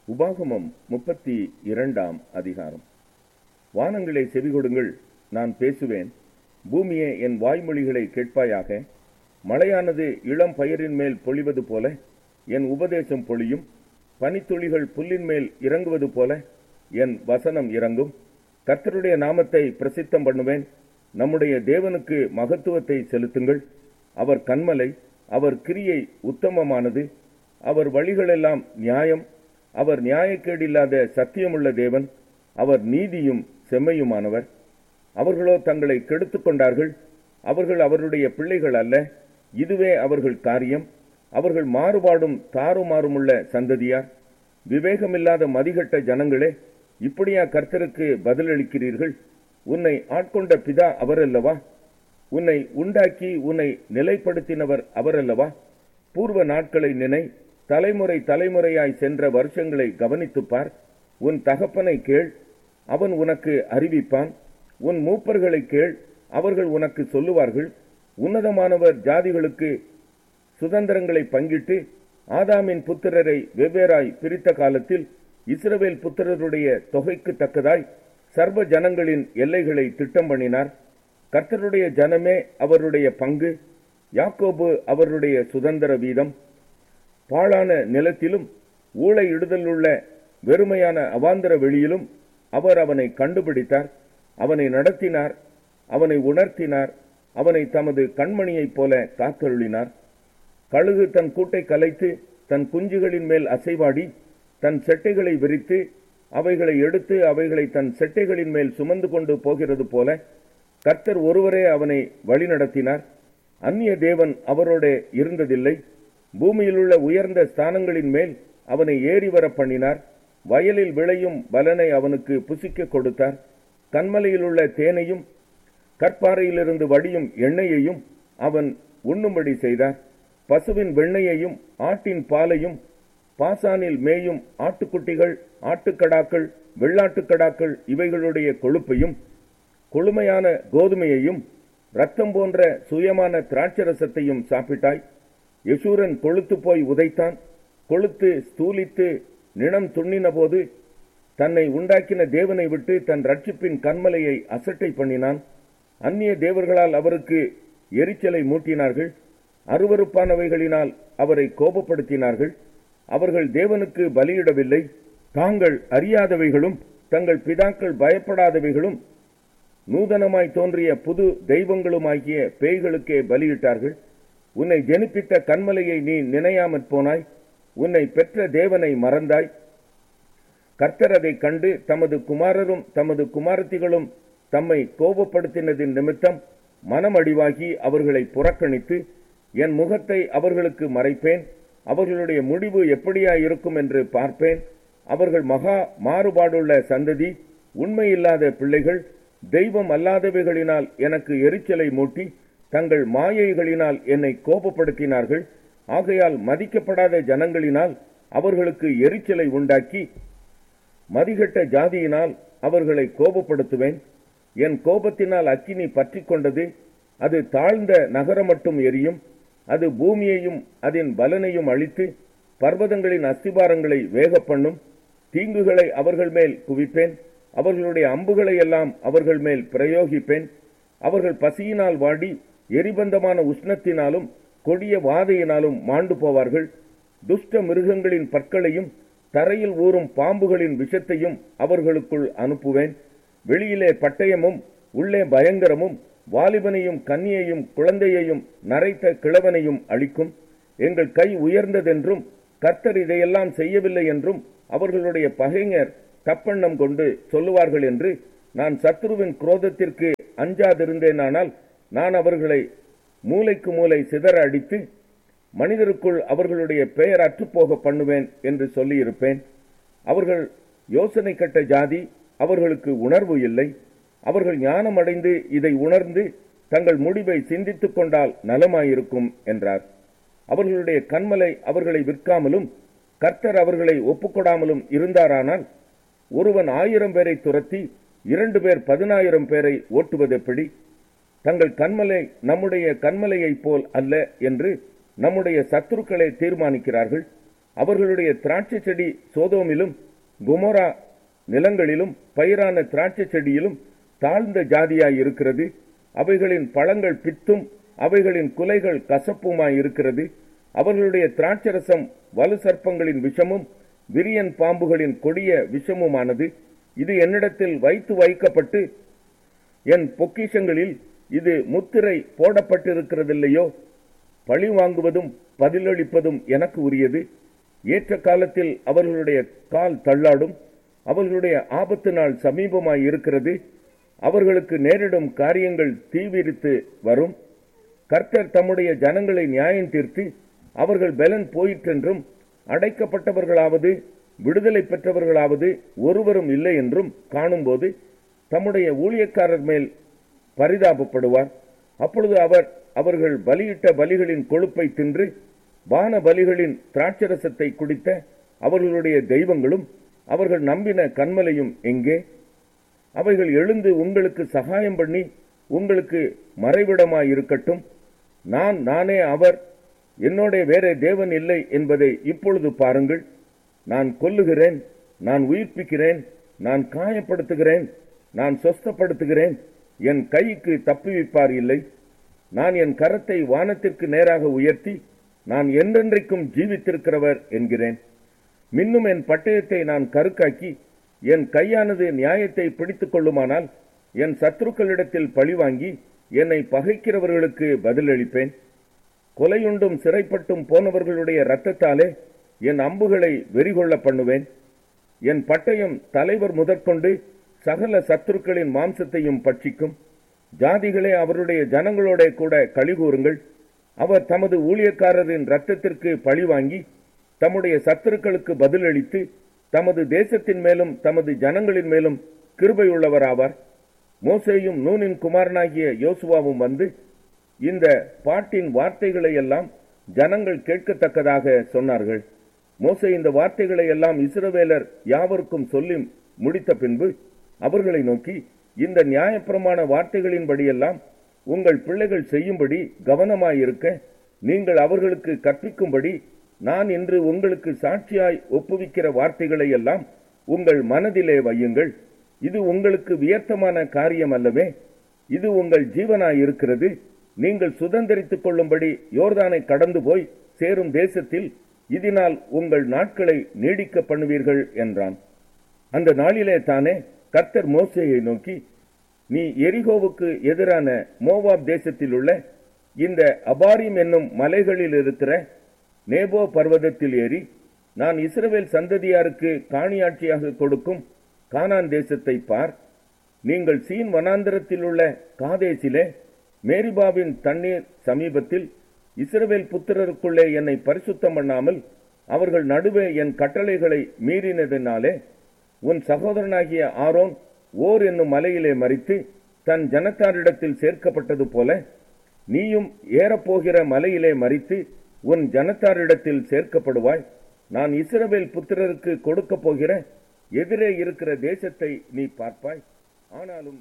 உபாகமம் 32 அதிகாரம். வானங்களை செவிகொடுங்கள், நான் பேசுவேன். பூமியே, என் வாய்மொழிகளை கேட்பாயாக. மழையானது இளம் பயிரின் மேல் பொழிவது போல என் உபதேசம் பொழியும். பனித்துளிகள் புல்லின் மேல் இறங்குவது போல என் வசனம் இறங்கும். கர்த்தருடைய நாமத்தை பிரசித்தம் பண்ணுவேன். நம்முடைய தேவனுக்கு மகத்துவத்தை செலுத்துங்கள். அவர் கன்மலை, அவர் கிரியை உத்தமமானது, அவர் வழிகளெல்லாம் நியாயம். அவர் நியாயக்கேடில்லாத சத்தியமுள்ள தேவன், அவர் நீதியும் செம்மையுமானவர். அவர்களோ தங்களை கெடுத்துக் கொண்டார்கள். அவர்கள் அவருடைய பிள்ளைகள் அல்ல, இதுவே அவர்கள் காரியம். அவர்கள் மாறுபாடும் தாறுமாறுமுள்ள சந்ததியார். விவேகமில்லாத மதிகட்ட ஜனங்களே, இப்படியா கர்த்தருக்கு பதிலளிக்கிறீர்கள்? உன்னை ஆட்கொண்ட பிதா அவரல்லவா? உன்னை உண்டாக்கி உன்னை நிலைப்படுத்தினவர் அவரல்லவா? பூர்வ நாட்களை நினை, தலைமுறை தலைமுறையாய் சென்ற வருஷங்களை கவனித்துப்பார். உன் தகப்பனை கேள், அவன் உனக்கு அறிவிப்பான். உன் மூப்பர்களை கேள், அவர்கள் உனக்கு சொல்லுவார்கள். உன்னதமானவர் ஜாதிகளுக்கு சுதந்திரங்களை பங்கிட்டு ஆதாமின் புத்திரரை வெவ்வேறாய் பிரித்த காலத்தில் இஸ்ரவேல் புத்திரருடைய தொகைக்கு தக்கதாய் சர்வ ஜனங்களின் எல்லைகளை திட்டம் பண்ணினார். கர்த்தருடைய ஜனமே அவருடைய பங்கு, யாக்கோபு அவருடைய சுதந்திர வீதம். பாழான நிலத்திலும் ஊளையிடுதலுள்ள வெறுமையான அவாந்தர வெளியிலும் அவர் அவனை கண்டுபிடித்தார். அவனை நடத்தினார், அவனை உணர்த்தினார், அவனை தமது கண்மணியைப் போல காத்தருளினார். கழுகு தன் கூட்டை கலைத்து தன் குஞ்சுகளின் மேல் அசைவாடி தன் செட்டைகளை விரித்து அவைகளை எடுத்து அவைகளை தன் செட்டைகளின் மேல் சுமந்து கொண்டு போகிறது போல கர்த்தர் ஒருவரே அவனை வழிநடத்தினார். அந்நிய தேவன் அவரோட இருந்ததில்லை. பூமியிலுள்ள உயர்ந்த ஸ்தானங்களின் மேல் அவனை ஏறி வர பண்ணினார். வயலில் விளையும் பலனை அவனுக்கு புசிக்க கொடுத்தார். கண்மலையிலுள்ள தேனையும் கற்பாறையிலிருந்து வடியும் எண்ணெயையும் அவன் உண்ணும்படி செய்தார். பசுவின் வெண்ணையையும் ஆட்டின் பாலையும் பாசானில் மேயும் ஆட்டுக்குட்டிகள், ஆட்டுக்கடாக்கள், வெள்ளாட்டுக்கடாக்கள் இவைகளுடைய கொழுப்பையும் கொழுமையான கோதுமையையும் இரத்தம் போன்ற சுயமான திராட்சரசத்தையும் சாப்பிட்டாய். யசூரன் கொழுத்து போய் உதைத்தான். கொழுத்து ஸ்தூலித்து நிணம் துண்ணின போது தன்னை உண்டாக்கின தேவனை விட்டு தன் ரட்சிப்பின் கண்மலையை அசட்டை பண்ணினான். அந்நிய தேவர்களால் அவருக்கு எரிச்சலை மூட்டினார்கள். அருவருப்பானவைகளினால் அவரை கோபப்படுத்தினார்கள். அவர்கள் தேவனுக்கு பலியிடவில்லை. தாங்கள் அறியாதவைகளும் தங்கள் பிதாக்கள் பயப்படாதவைகளும் நூதனமாய் தோன்றிய புது தெய்வங்களுமாகிய பேய்களுக்கே பலியிட்டார்கள். உன்னை ஜனிப்பித்த கண்மலையை நீ நினையாமற் போனாய். உன்னை பெற்ற தேவனை மறந்தாய். கர்த்தர் அதை கண்டு தமது குமாரரும் தமது குமாரத்திகளும் தம்மை கோபப்படுத்தினதின் நிமித்தம் மனமடிவாகி அவர்களை புறக்கணித்து என் முகத்தை அவர்களுக்கு மறைப்பேன். அவர்களுடைய முடிவு எப்படியாயிருக்கும் என்று பார்ப்பேன். அவர்கள் மகா மாறுபாடுள்ள சந்ததி, உண்மையில்லாத பிள்ளைகள், தெய்வம் அல்லாதவைகளினால் எனக்கு எரிச்சலை மூட்டி தங்கள் மாயைகளினால் என்னை கோபப்படுத்தினார்கள். ஆகையால் மதிக்கப்படாத ஜனங்களினால் அவர்களுக்கு எரிச்சலை உண்டாக்கி மதிகட்ட ஜாதியினால் அவர்களை கோபப்படுத்துவேன். என் கோபத்தினால் அக்கினி பற்றி கொண்டது. அது தாழ்ந்த நகரம் மட்டும் எரியும். அது பூமியையும் அதன் பலனையும் அழித்து பர்வதங்களின் அஸ்திபாரங்களை வேக பண்ணும். தீங்குகளை அவர்கள் மேல் குவிப்பேன். அவர்களுடைய அம்புகளை எல்லாம் அவர்கள் மேல் பிரயோகிப்பேன். அவர்கள் பசியினால் வாடி எரிபந்தமான உஷ்ணத்தினாலும் கொடிய வாதையினாலும் மாண்டு போவார்கள். துஷ்ட மிருகங்களின் பற்களையும் தரையில் ஊறும் பாம்புகளின் விஷத்தையும் அவர்களுக்குள் அனுப்புவேன். வெளியிலே பட்டயமும் உள்ளே பயங்கரமும் வாலிபனையும் கன்னியையும் குழந்தையையும் நரைத்த கிழவனையும் அழிக்கும். எங்கள் கை உயர்ந்ததென்றும் கர்த்தர் இதையெல்லாம் செய்யவில்லை என்றும் அவர்களுடைய பகைஞர் தப்பெண்ணம் கொண்டு சொல்லுவார்கள் என்று நான் சத்ருவின் குரோதத்திற்கு அஞ்சாதிருந்தேனானால் நான் அவர்களை மூலைக்கு மூலை சிதற அடித்து மனிதருக்குள் அவர்களுடைய பெயர் அற்றுப்போக பண்ணுவேன் என்று சொல்லியிருப்பேன். அவர்கள் யோசனை கட்ட ஜாதி, அவர்களுக்கு உணர்வு இல்லை. அவர்கள் ஞானம் அடைந்து இதை உணர்ந்து தங்கள் முடிவை சிந்தித்துக் கொண்டால் நலமாயிருக்கும் என்றார். அவர்களுடைய கண்மலை அவர்களை விற்காமலும் கர்த்தர் அவர்களை ஒப்புக்கொடாமலும் இருந்தாரானால் ஒருவன் 1000 பேரை துரத்தி 2 பேர் 10,000 பேரை ஓட்டுவதெப்படி? தங்கள் கண்மலை நம்முடைய கண்மலையைப் போல் அல்ல என்று நம்முடைய சத்துருக்களை தீர்மானிக்கிறார்கள். அவர்களுடைய திராட்சை செடி சோதோமிலும் குமோரா நிலங்களிலும் பயிரான திராட்சை செடியிலும் தாழ்ந்த ஜாதியாய் இருக்கிறது. அவைகளின் பழங்கள் பித்தும் அவைகளின் குலைகள் கசப்புமாய் இருக்கிறது. அவர்களுடைய திராட்சரசம் வலு சர்ப்பங்களின் விஷமும் விரியன் பாம்புகளின் கொடிய விஷமுமானது. இது என்னிடத்தில் வைக்கப்பட்டு என் பொக்கிஷங்களில் இது முத்திரை போடப்பட்டிருக்கிறதில்லையோ? பழி வாங்குவதும் பதிலளிப்பதும் எனக்கு உரியது. ஏற்ற காலத்தில் அவர்களுடைய கால் தள்ளாடும். அவர்களுடைய ஆபத்து நாள் சமீபமாய் இருக்கிறது. அவர்களுக்கு நேரிடும் காரியங்கள் தீவிரித்து வரும். கர்த்தர் தம்முடைய ஜனங்களை நியாயம் தீர்த்து அவர்கள் பலன் போயிற்றென்றும் அடைக்கப்பட்டவர்களாவது விடுதலை பெற்றவர்களாவது ஒருவரும் இல்லை என்றும் காணும்போது தம்முடைய ஊழியக்காரர் மேல் பரிதாபப்படுவார். அப்பொழுது அவர்கள் பலியிட்ட பலிகளின் கொழுப்பை தின்று வான பலிகளின் திராட்சரசத்தை குடித்த அவர்களுடைய தெய்வங்களும் அவர்கள் நம்பின கன்மலையும் எங்கே? அவைகள் எழுந்து உங்களுக்கு சகாயம் பண்ணி உங்களுக்கு மறைவிடமாயிருக்கட்டும். நானே அவர், என்னோட வேற தேவன் இல்லை என்பதை இப்பொழுது பாருங்கள். நான் கொல்லுகிறேன், நான் உயிர்ப்பிக்கிறேன், நான் காயப்படுத்துகிறேன், நான் சொஸ்தப்படுத்துகிறேன். என் கைக்கு தப்புவிப்பார் இல்லை. நான் என் கரத்தை வானத்திற்கு நேராக உயர்த்தி நான் என்றென்றைக்கும் ஜீவித்திருக்கிறவர் என்கிறேன். மின்னும் என் பட்டயத்தை நான் கருக்காக்கி என் கையானது நியாயத்தை பிடித்துக் கொள்ளுமானால் என் சத்துருக்களிடத்தில் பழிவாங்கி என்னை பகைக்கிறவர்களுக்கு பதிலளிப்பேன். கொலையுண்டும் சிறைப்பட்டும் போனவர்களுடைய இரத்தத்தாலே என் அம்புகளை வெறிகொள்ள பண்ணுவேன். என் பட்டயம் தலைவர் முதற்கொண்டு சகல சத்துருக்களின் மாம்சத்தையும் பட்சிக்கும். ஜாதிகளே அவருடைய ஜனங்களோட கூட கழிகூறுங்கள். அவர் தமது ஊழியக்காரரின் இரத்தத்திற்கு பழிவாங்கி தம்முடைய சத்துருக்களுக்கு பதிலளித்து தமது தேசத்தின் மேலும் தமது ஜனங்களின் மேலும் கிருபையுள்ளவராவார். மோசேயும் நூனின் குமாரனாகிய யோசுவாவும் வந்து இந்த பாட்டின் வார்த்தைகளை எல்லாம் ஜனங்கள் கேட்கத்தக்கதாக சொன்னார்கள். மோசே இந்த வார்த்தைகளை எல்லாம் இஸ்ரவேலர் யாவருக்கும் சொல்லி முடித்த பின்பு அவர்களை நோக்கி, இந்த நியாயப்பிரமாண வார்த்தைகளின்படியெல்லாம் உங்கள் பிள்ளைகள் செய்யும்படி கவனமாயிருக்க நீங்கள் அவர்களுக்கு கற்பிக்கும்படி நான் இன்று உங்களுக்கு சாட்சியாய் ஒப்புவிக்கிற வார்த்தைகளை எல்லாம் உங்கள் மனதிலே வையுங்கள். இது உங்களுக்கு வியர்த்தமான காரியம் அல்லவே? இது உங்கள் ஜீவனாயிருக்கிறது. நீங்கள் சுதந்திரித்துக் கொள்ளும்படி யோர்தானை கடந்து போய் சேரும் தேசத்தில் இதனால் உங்கள் நாட்களை நீடிக்க பண்ணுவீர்கள் என்றான். அந்த நாளிலே தானே கர்த்தர் மோசேயை நோக்கி, நீ எரிகோவுக்கு எதிரான மோவாப் தேசத்தில் உள்ள இந்த அபாரிம் என்னும் மலைகளில் இருக்கிற நேபோ பர்வதத்தில் ஏறி நான் இஸ்ரவேல் சந்ததியாருக்கு காணியாட்சியாக கொடுக்கும் கானான் தேசத்தை பார். நீங்கள் சீன் வனாந்தரத்தில் உள்ள காதேசிலே மேரிபாவின் தண்ணீர் சமீபத்தில் இஸ்ரவேல் புத்திரருக்குள்ளே என்னை பரிசுத்தம் பண்ணாமல் அவர்கள் நடுவே என் கட்டளைகளை மீறினதினாலே உன் சகோதரனாகிய ஆரோன் ஓர் என்னும் மலையிலே மரித்து தன் ஜனத்தாரிடத்தில் சேர்க்கப்பட்டது போல நீயும் ஏறப்போகிற மலையிலே மரித்து உன் ஜனத்தாரிடத்தில் சேர்க்கப்படுவாய். நான் இஸ்ரவேல் புத்திரருக்கு கொடுக்க போகிற எதிரே இருக்கிற தேசத்தை நீ பார்ப்பாய். ஆனாலும்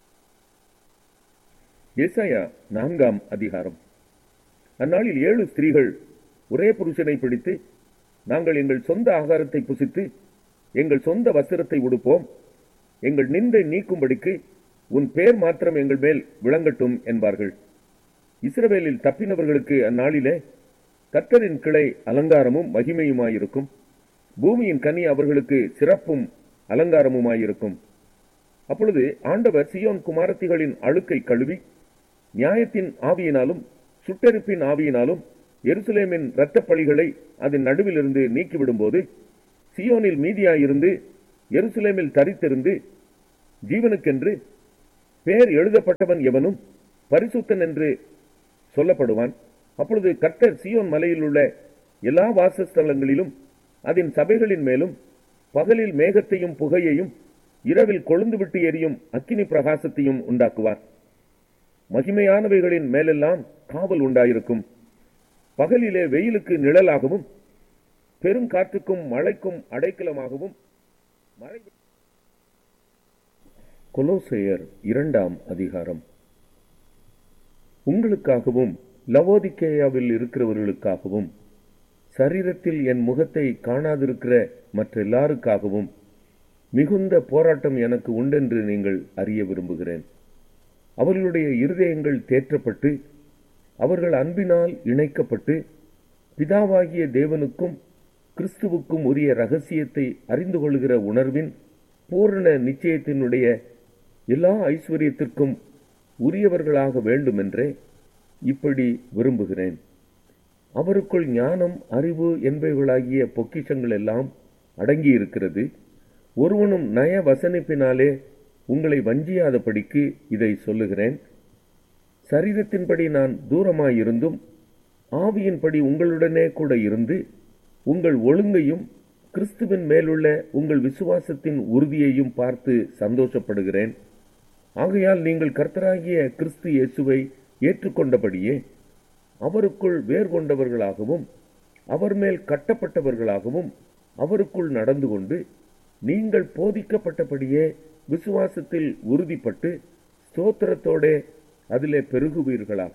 ஏசாயா 4ஆம் அதிகாரம். அந்நாளில் 7 ஸ்திரீகள் ஒரே புருஷனை பிடித்து, நாங்கள் எங்கள் சொந்த ஆகாரத்தை புசித்து எங்கள் சொந்த வஸ்திரத்தை உடுப்போம், எங்கள் நிந்தை நீக்கும்படிக்கு உன் பேர் மாத்திரம் எங்கள் மேல் விளங்கட்டும் என்பார்கள். இஸ்ரவேலில் தப்பினவர்களுக்கு அந்நாளிலே கர்த்தரின் கிளை அலங்காரமும் மகிமையுமாயிருக்கும். பூமியின் கனி அவர்களுக்கு சிறப்பும் அலங்காரமுமாயிருக்கும். அப்பொழுது ஆண்டவர் சீயோன் குமாரத்திகளின் அழுக்கை கழுவி நியாயத்தின் ஆவியினாலும் சுட்டெரிப்பின் ஆவியினாலும் எருசலேமின் இரத்தப் பழிகளை அதன் நடுவிலிருந்து நீக்கிவிடும்போது சீயோனில் மீதியாயிருந்து எருசலேமில் தரித்திருந்து ஜீவனுக்கென்று பேர் எழுதப்பட்டவன் எவனும் பரிசுத்தன் என்று சொல்லப்படுவான். அப்பொழுது கர்த்தர் சீயோன் மலையில் உள்ள எல்லா வாசஸ்தலங்களிலும் அதன் சபைகளின் மேலும் பகலில் மேகத்தையும் புகையையும் இரவில் கொழுந்துவிட்டு எரியும் அக்கினி பிரகாசத்தையும் உண்டாக்குவார். மகிமையானவைகளின் மேலெல்லாம் காவல் உண்டாயிருக்கும். பகலிலே வெயிலுக்கு நிழலாகவும் பெருங்காற்றுக்கும் மழைக்கும் அடைக்கலமாகவும். கொலோசையர் 2ஆம் அதிகாரம். உங்களுக்காகவும் லவோதிக்கேயாவில் இருக்கிறவர்களுக்காகவும் சரீரத்தில் என் முகத்தை காணாதிருக்கிற மற்றெல்லாருக்காகவும் மிகுந்த போராட்டம் எனக்கு உண்டென்று நீங்கள் அறிய விரும்புகிறேன். அவர்களுடைய இருதயங்கள் தேற்றப்பட்டு அவர்கள் அன்பினால் இணைக்கப்பட்டு பிதாவாகிய தேவனுக்கும் கிறிஸ்துவுக்கும் உரிய இரகசியத்தை அறிந்து கொள்கிற உணர்வின் பூரண நிச்சயத்தினுடைய எல்லா ஐஸ்வர்யத்திற்கும் உரியவர்களாக வேண்டுமென்றே இப்படி விரும்புகிறேன். அவருக்குள் ஞானம், அறிவு என்பவைகளாகிய பொக்கிஷங்கள் எல்லாம் அடங்கியிருக்கிறது. ஒருவனும் நய வசனிப்பினாலே உங்களை வஞ்சியாதபடிக்கு இதை சொல்லுகிறேன். சரீரத்தின்படி நான் தூரமாயிருந்தும் ஆவியின்படி உங்களுடனே கூட இருந்து உங்கள் ஒழுங்கையும் கிறிஸ்துவின் மேலுள்ள உங்கள் விசுவாசத்தின் உறுதியையும் பார்த்து சந்தோஷப்படுகிறேன். ஆகையால் நீங்கள் கர்த்தராகிய கிறிஸ்து இயேசுவை ஏற்றுக்கொண்டபடியே அவருக்குள் வேர் கொண்டவர்களாகவும் அவர் மேல் கட்டப்பட்டவர்களாகவும் அவருக்குள் நடந்து கொண்டு நீங்கள் போதிக்கப்பட்டபடியே விசுவாசத்தில் உறுதிப்பட்டு ஸ்தோத்திரத்தோடே அதிலே பெருகுவீர்களாக.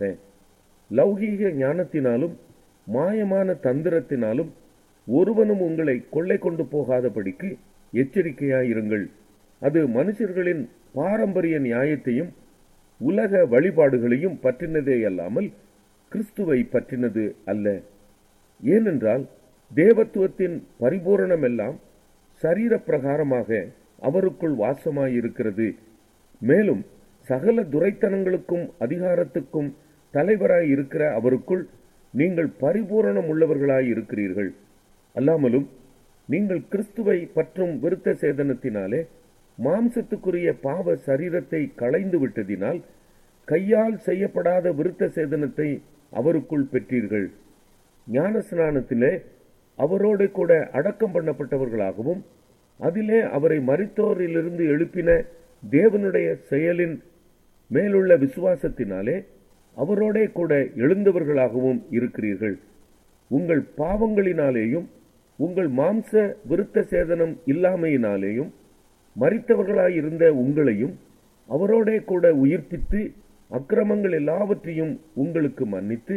லௌகீக ஞானத்தினாலும் மாயமான தந்திரத்தினாலும் ஒருவனும் உங்களை கொள்ளை கொண்டு போகாதபடிக்கு எச்சரிக்கையாயிருங்கள். அது மனுஷர்களின் பாரம்பரிய நியாயத்தையும் உலக வழிபாடுகளையும் பற்றினதே அல்லாமல் கிறிஸ்துவை பற்றினது அல்ல. ஏனென்றால் தேவத்துவத்தின் பரிபூரணமெல்லாம் சரீர பிரகாரமாக அவருக்குள் வாசமாயிருக்கிறது. மேலும் சகல துரைத்தனங்களுக்கும் அதிகாரத்துக்கும் தலைவராய் இருக்கிற அவருக்குள் நீங்கள் பரிபூரணம் உள்ளவர்களாய் இருக்கிறீர்கள். அல்லாமலும் நீங்கள் கிறிஸ்துவை பற்றும் விருத்த சேதனத்தினாலே மாம்சத்துக்குரிய பாவ சரீரத்தை களைந்து விட்டதினால் கையால் செய்யப்படாத விருத்த சேதனத்தை அவருக்குள் பெற்றீர்கள். ஞானஸ்நானத்திலே அவரோடு கூட அடக்கம் பண்ணப்பட்டவர்களாகவும் அதிலே அவரை மரித்தோரிலிருந்து எழுப்பின தேவனுடைய செயலின் மேலுள்ள விசுவாசத்தினாலே அவரோடே கூட எழுந்தவர்களாகவும் இருக்கிறீர்கள். உங்கள் பாவங்களினாலேயும் உங்கள் மாம்ச விருத்த சேதனம் இல்லாமையினாலேயும் மரித்தவர்களாயிருந்த உங்களையும் அவரோடே கூட உயிர்ப்பித்து அக்கிரமங்கள் எல்லாவற்றையும் உங்களுக்கு மன்னித்து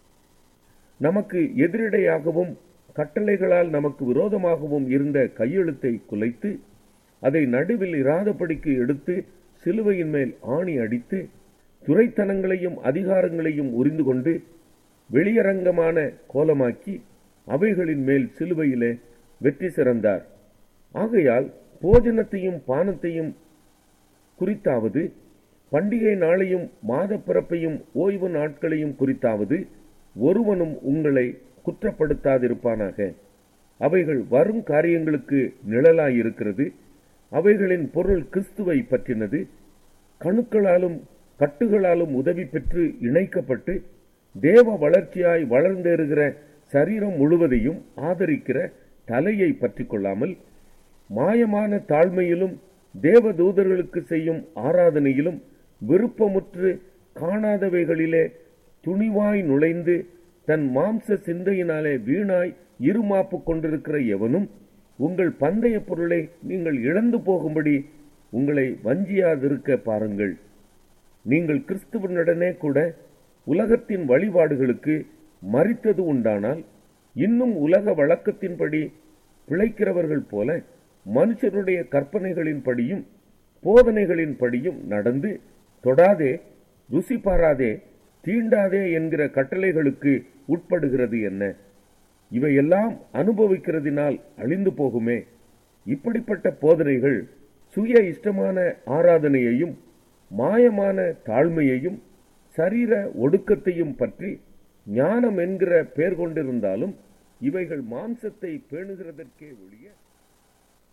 நமக்கு எதிரிடையாகவும் கட்டளைகளால் நமக்கு விரோதமாகவும் இருந்த கையெழுத்தை குலைத்து அதை நடுவில் இராதபடிக்கு எடுத்து சிலுவையின் மேல் ஆணி அடித்து துரைத்தனங்களையும் அதிகாரங்களையும் உரிந்து கொண்டு வெளியரங்கமான கோலமாக்கி அவைகளின் மேல் சிலுவையிலே வெற்றி சிறந்தார். ஆகையால் போஜனத்தையும் பானத்தையும் குறித்தாவது பண்டிகை நாளையும் மாத பிறப்பையும் ஓய்வு நாட்களையும் குறித்தாவது ஒருவனும் உங்களை குற்றப்படுத்தாதிருப்பானாக. அவைகள் வரும் காரியங்களுக்கு நிழலாயிருக்கிறது. அவைகளின் பொருள் கிறிஸ்துவை பற்றினது. கணுக்களாலும் கட்டுகளாலும் உதவி பெற்று இணைக்கப்பட்டு தேவ வளர்ச்சியாய் வளர்ந்தேறுகிற சரீரம் முழுவதையும் ஆதரிக்கிற தலையை பற்றி கொள்ளாமல் மாயமான தாழ்மையிலும் தேவ தூதர்களுக்கு செய்யும் ஆராதனையிலும் விருப்பமுற்று காணாதவைகளிலே துணிவாய் நுழைந்து தன் மாம்ச சிந்தையினாலே வீணாய் இருமாப்பு கொண்டிருக்கிற எவனும் உங்கள் பந்தய பொருளை நீங்கள் இழந்து போகும்படி உங்களை வஞ்சியாதிருக்க பாருங்கள். நீங்கள் கிறிஸ்துவனுடனே கூட உலகத்தின் வழிபாடுகளுக்கு மரித்தது உண்டானால் இன்னும் உலக வழக்கத்தின்படி பிழைக்கிறவர்கள் போல மனுஷருடைய கற்பனைகளின்படியும் போதனைகளின்படியும் நடந்து தொடாதே, ருசி பாராதே, தீண்டாதே என்கிற கட்டளைகளுக்கு உட்படுகிறது என்ன? இவையெல்லாம் அனுபவிக்கிறதினால் அழிந்து போகுமே. இப்படிப்பட்ட போதனைகள் சுய இஷ்டமான ஆராதனையையும் மாயமான தாழ்மையையும் சரீர ஒடுக்கத்தையும் பற்றி ஞானம் என்கிற பெயர் கொண்டிருந்தாலும் இவைகள் மாம்சத்தை பேணுகிறதற்கே ஒழிய